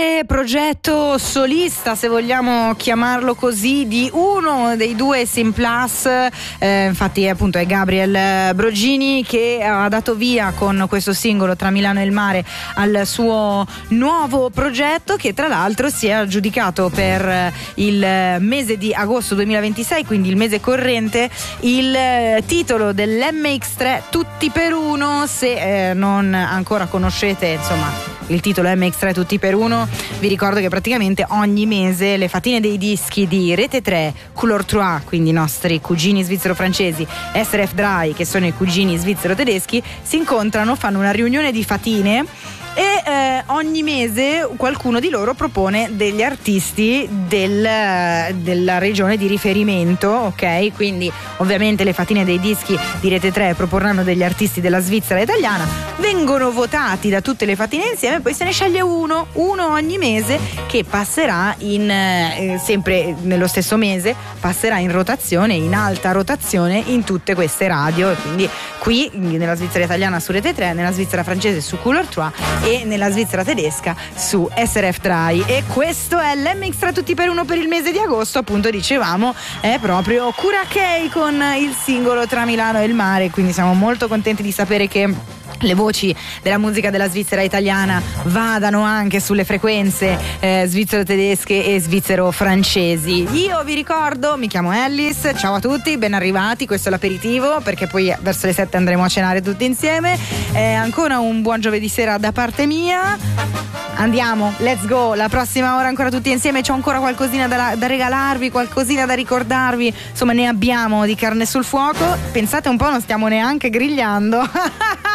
grande progetto solista, se vogliamo chiamarlo così, di uno dei due Sim Plus, infatti appunto è Gabriel Brogini, che ha dato via con questo singolo Tra Milano e il Mare al suo nuovo progetto, che tra l'altro si è aggiudicato per il mese di agosto 2026, quindi il mese corrente, il titolo dell'MX3 Tutti per Uno. Se non ancora conoscete insomma il titolo MX3 Tutti per Uno, vi ricordo che praticamente ogni mese le fatine dei dischi di Rete 3, Couleur 3, quindi i nostri cugini svizzero-francesi, SRF Dry, che sono i cugini svizzero-tedeschi, si incontrano, fanno una riunione di fatine e ogni mese qualcuno di loro propone degli artisti della regione di riferimento, ok? Quindi ovviamente le fatine dei dischi di Rete 3 proporranno degli artisti della Svizzera italiana, vengono votati da tutte le fatine insieme, poi se ne sceglie uno ogni mese che passerà sempre nello stesso mese, passerà in rotazione, in alta rotazione in tutte queste radio, e quindi qui nella Svizzera italiana su Rete 3, nella Svizzera francese su Couleur 3 e nella Svizzera tedesca su SRF Dry. E questo è l'MX3 Tutti per Uno per il mese di agosto, appunto dicevamo è proprio Curaçao con il singolo Tra Milano e il Mare, quindi siamo molto contenti di sapere che le voci della musica della Svizzera italiana vadano anche sulle frequenze svizzero-tedesche e svizzero-francesi. Io vi ricordo, mi chiamo Alice, ciao a tutti, ben arrivati, questo è l'aperitivo, perché poi verso le 7 andremo a cenare tutti insieme. Ancora un buon giovedì sera da parte mia. Andiamo, let's go, la prossima ora ancora tutti insieme, c'ho ancora qualcosina da regalarvi, qualcosina da ricordarvi, insomma ne abbiamo di carne sul fuoco, pensate un po', non stiamo neanche grigliando.